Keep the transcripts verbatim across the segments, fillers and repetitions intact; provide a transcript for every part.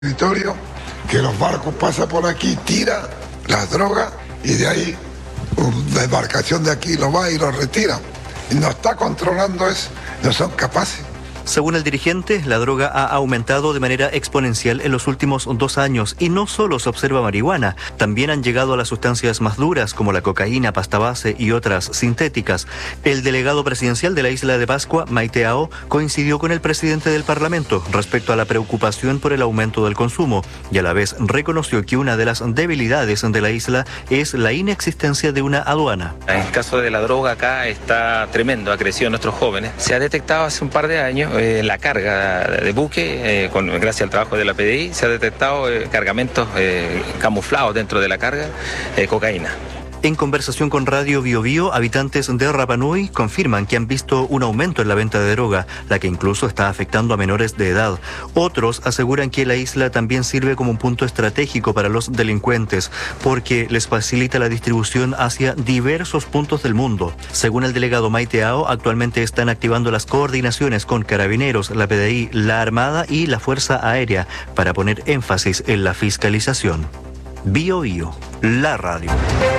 territorio, que los barcos pasan por aquí, tiran las drogas y de ahí una embarcación de aquí lo va y lo retira. Y no está controlando eso, no son capaces. Según el dirigente, la droga ha aumentado de manera exponencial en los últimos dos años y no solo se observa marihuana, también han llegado a las sustancias más duras como la cocaína, pasta base y otras sintéticas. El delegado presidencial de la isla de Pascua, Maite Ao, coincidió con el presidente del Parlamento respecto a la preocupación por el aumento del consumo y a la vez reconoció que una de las debilidades de la isla es la inexistencia de una aduana. El caso de la droga acá está tremendo, ha crecido en nuestros jóvenes. Se ha detectado hace un par de años Eh, la carga de buque, eh, con, gracias al trabajo de la P D I, se ha detectado eh, cargamentos eh, camuflados dentro de la carga, eh, cocaína. En conversación con Radio Bio Bio, habitantes de Rapa Nui confirman que han visto un aumento en la venta de droga, la que incluso está afectando a menores de edad. Otros aseguran que la isla también sirve como un punto estratégico para los delincuentes, porque les facilita la distribución hacia diversos puntos del mundo. Según el delegado Maite Ao, actualmente están activando las coordinaciones con Carabineros, la P D I, la Armada y la Fuerza Aérea para poner énfasis en la fiscalización. Bio Bio, la radio.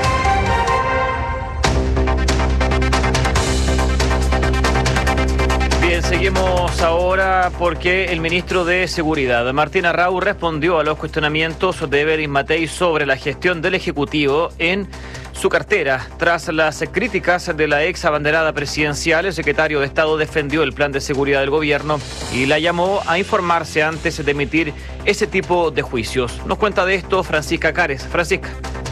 Seguimos ahora porque el ministro de Seguridad, Martín Arrau, respondió a los cuestionamientos de Evelyn Matei sobre la gestión del Ejecutivo en su cartera. Tras las críticas de la ex abanderada presidencial, el secretario de Estado defendió el plan de seguridad del gobierno y la llamó a informarse antes de emitir ese tipo de juicios. Nos cuenta de esto Francisca Cares. Francisca.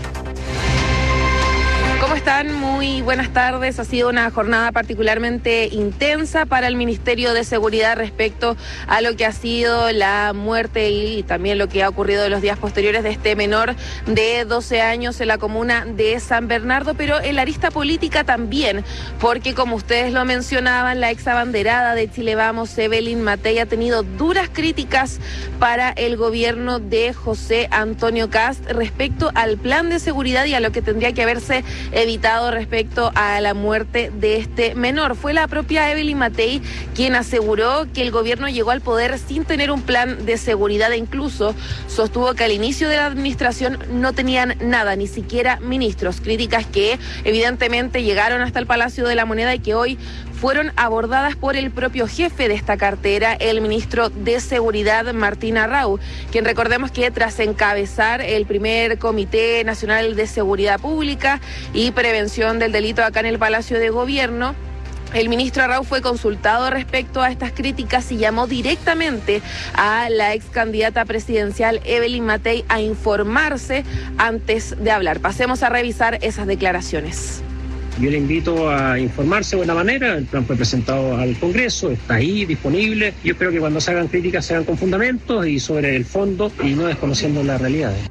¿Cómo están? Muy buenas tardes. Ha sido una jornada particularmente intensa para el Ministerio de Seguridad respecto a lo que ha sido la muerte y también lo que ha ocurrido en los días posteriores de este menor de doce años en la comuna de San Bernardo, pero en la arista política también, porque como ustedes lo mencionaban, la exabanderada de Chile Vamos, Evelyn Matei, ha tenido duras críticas para el gobierno de José Antonio Kast respecto al plan de seguridad y a lo que tendría que haberse evitado respecto a la muerte de este menor. Fue la propia Evelyn Matei quien aseguró que el gobierno llegó al poder sin tener un plan de seguridad e incluso sostuvo que al inicio de la administración no tenían nada, ni siquiera ministros. Críticas que evidentemente llegaron hasta el Palacio de la Moneda y que hoy fueron abordadas por el propio jefe de esta cartera, el ministro de Seguridad, Martín Arrau, quien recordemos que tras encabezar el primer Comité Nacional de Seguridad Pública y Prevención del Delito acá en el Palacio de Gobierno, el ministro Arrau fue consultado respecto a estas críticas y llamó directamente a la ex candidata presidencial Evelyn Matei a informarse antes de hablar. Pasemos a revisar esas declaraciones. Yo le invito a informarse de buena manera. El plan fue presentado al Congreso, está ahí disponible. Yo espero que cuando se hagan críticas se hagan con fundamentos y sobre el fondo y no desconociendo las realidades.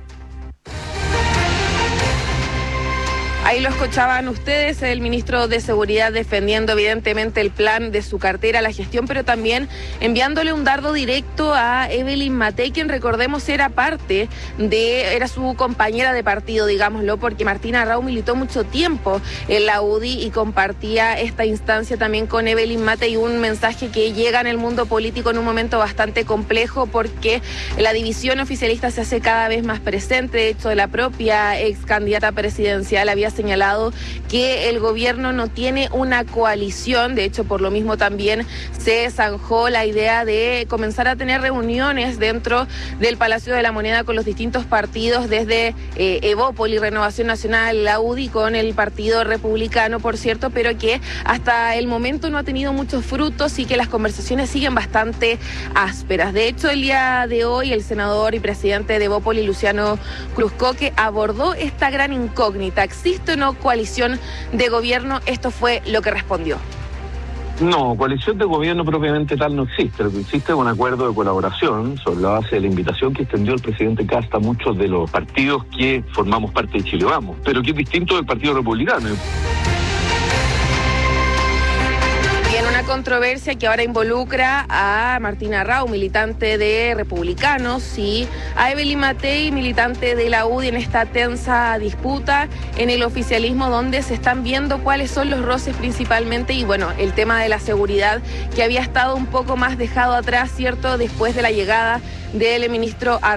Ahí lo escuchaban ustedes, el ministro de Seguridad defendiendo evidentemente el plan de su cartera, la gestión, pero también enviándole un dardo directo a Evelyn Matei, quien recordemos era parte de, era su compañera de partido, digámoslo, porque Martín Arrau militó mucho tiempo en la U D I y compartía esta instancia también con Evelyn Matei, un mensaje que llega en el mundo político en un momento bastante complejo porque la división oficialista se hace cada vez más presente. De hecho, la propia ex candidata presidencial había señalado que el gobierno no tiene una coalición. De hecho, por lo mismo también se zanjó la idea de comenzar a tener reuniones dentro del Palacio de la Moneda con los distintos partidos, desde eh, Evópoli, Renovación Nacional, la U D I, con el Partido Republicano, por cierto, pero que hasta el momento no ha tenido muchos frutos y que las conversaciones siguen bastante ásperas. De hecho, el día de hoy, el senador y presidente de Evópoli, Luciano Cruzcoque, abordó esta gran incógnita. ¿Existe o no coalición de gobierno? Esto fue lo que respondió. No, coalición de gobierno propiamente tal no existe. Lo que existe es un acuerdo de colaboración sobre la base de la invitación que extendió el presidente Kast a muchos de los partidos que formamos parte de Chile Vamos, pero que es distinto del Partido Republicano. controversia que ahora involucra a Martina Rau, militante de Republicanos, y a Evelyn Matei, militante de la U D I, en esta tensa disputa en el oficialismo, donde se están viendo cuáles son los roces principalmente, y bueno, el tema de la seguridad, que había estado un poco más dejado atrás, ¿cierto?, después de la llegada del ministro